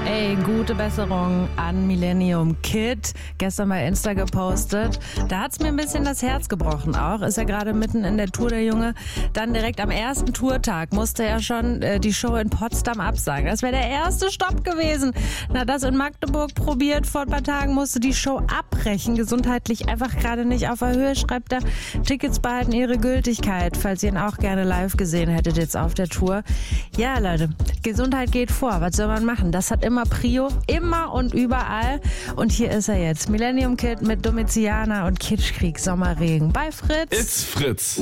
Ey, gute Besserung an Millennium Kid. Gestern bei Insta gepostet. Da hat's mir ein bisschen das Herz gebrochen auch. Ist ja gerade mitten in der Tour, der Junge. Dann direkt am ersten Tourtag musste er schon die Show in Potsdam absagen. Das wäre der erste Stopp gewesen. Na, das in Magdeburg probiert. Vor ein paar Tagen musste die Show abbrechen. Gesundheitlich einfach gerade nicht auf der Höhe, schreibt er. Tickets behalten ihre Gültigkeit, falls ihr ihn auch gerne live gesehen hättet jetzt auf der Tour. Ja, Leute, Gesundheit geht vor. Was soll man machen? Das hat immer Prio, immer und überall. Und hier ist er jetzt. Millennium Kid mit Domitiana und Kitschkrieg, Sommerregen bei Fritz. It's Fritz.